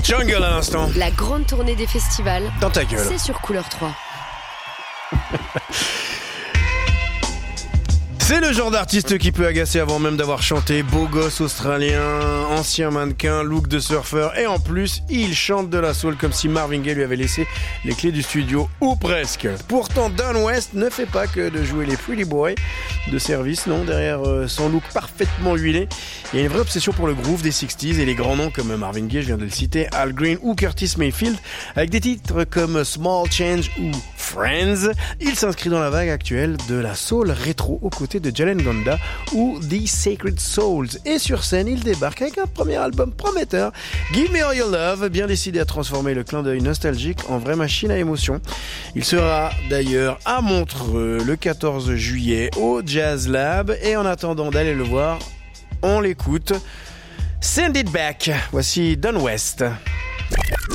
Jungle à l'instant. La grande tournée des festivals, Dans ta gueule. c'est sur Couleur 3. C'est le genre d'artiste qui peut agacer avant même d'avoir chanté. Beau gosse australien, ancien mannequin, look de surfeur et en plus, il chante de la soul comme si Marvin Gaye lui avait laissé les clés du studio, ou presque. Pourtant, Don West ne fait pas que de jouer les pretty boys de service, non, derrière son look parfaitement huilé. Il y a une vraie obsession pour le groove des 60s et les grands noms comme Marvin Gaye, je viens de le citer, Al Green ou Curtis Mayfield, avec des titres comme Small Change ou Friends. Il s'inscrit dans la vague actuelle de la soul rétro aux côtés de Jalen Gonda ou The Sacred Souls. Et sur scène, il débarque avec un premier album prometteur, Give Me All Your Love, bien décidé à transformer le clin d'œil nostalgique en vraie machine à émotion. Il sera d'ailleurs à Montreux le 14 juillet au Jazz Lab. Et en attendant d'aller le voir, on l'écoute. Send It Back. Voici Don West.